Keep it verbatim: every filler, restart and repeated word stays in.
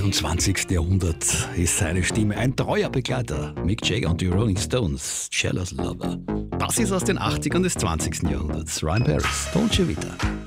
einundzwanzigsten Jahrhundert ist seine Stimme ein treuer Begleiter. Mick Jagger und die Rolling Stones, Jealous Lover. Das ist aus den achtzigern des zwanzigsten Jahrhunderts. Ryan Paris, Dolce Vita.